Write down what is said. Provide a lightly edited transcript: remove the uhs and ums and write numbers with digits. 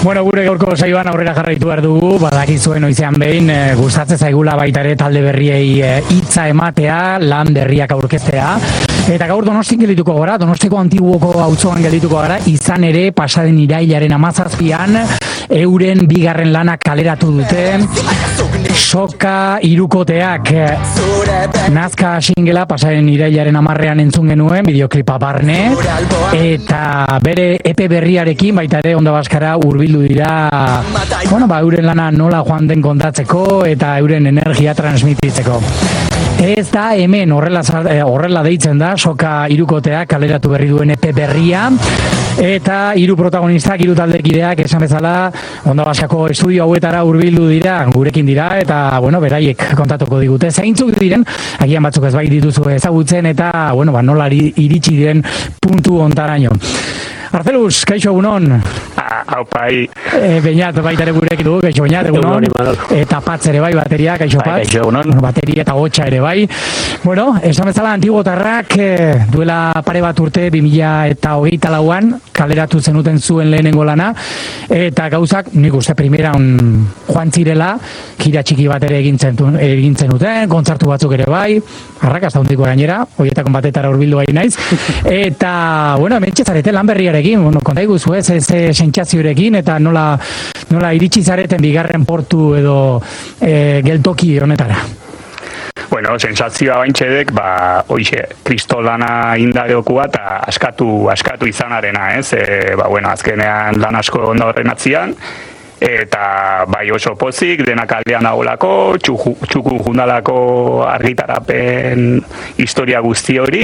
Bueno, gure gaurko saioan aurrera jarraitu behar dugu, badakizuen noizean behin, gustatzen zaigula baita ere talde berriei hitza ematea, lan berriak aurkeztea. Eta gaur Donostin geldituko gara, Donostiko Antiguoko auzoan geldituko gara, izan ere pasaden irailaren 17an euren bigarren lanak kaleratu dute. Soka hirukoteak nazka singela pasaden irailaren 10ean entzun genuen, bideoklipa barne, eta bere EP berriarekin baita ere Onda Baskara hurbildu dira, euren lana nola joan den kontatzeko eta euren energia transmititzeko. Ez da hemen horrela deitzen da, Soka hirukoteak kaleratu berri duen EP berria, eta hiru protagonistak, hiru taldekideak esan bezala Onda Baskako estudio hauetara hurbildu dira, gurekin dira, eta beraiek kontatuko digute. Zeintzuk diren, agian batzuk ez bai dituzu ezagutzen, eta nola iritsi diren puntu ontaraino. Arcelus, kaixo egunon. Haupai. Beñat, baita ere gurekin dugu, kaixo Beñat, egunon. Eta Patz ere bai, bateria, kaixo Patz. Kaixo egunon. Bateria eta hotxa ere bai. Esan bezala Antiguotarrak duela pare bat urte 2024an kaleratu zenuten zuen lehenengo lana, eta gauzak, nik uste primeran joan zirela, kira txiki bat ere egin zenuten, kontzertu batzuk ere bai, arrakasta handiko gainera, horietako batetara hurbildu gai naiz, eta, hementxe zarete lan berriarekin, konta iguzu ez sentsazioarekin, eta nola iritsi zareten bigarren portu edo geltoki honetara. Sentsazioa baintxedek, hoxe, kristolana indareokua eta askatu izanarena, ez? Azkenean lan asko ondo horren atzian, eta bai oso pozik, denak aldean dagoelako, txukun jundalako argitarapen historia guzti hori,